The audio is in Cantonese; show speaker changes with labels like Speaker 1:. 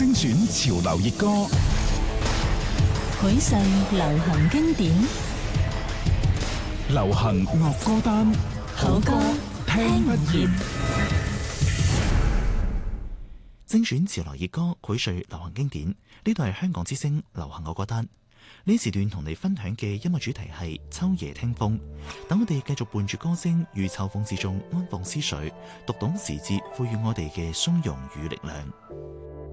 Speaker 1: 精選潮流熱歌，
Speaker 2: 許世流行經典，
Speaker 1: 流行樂歌單，
Speaker 2: 好歌聽唔厭。
Speaker 3: 精選潮流熱歌，薈萃流行經典。呢度係香港之聲流行樂歌單。呢時段同你分享嘅音樂主題係秋夜聽風。等我哋繼續伴住歌聲，於秋風之中安放思緒，讀懂時節賦予我哋嘅從容與力量。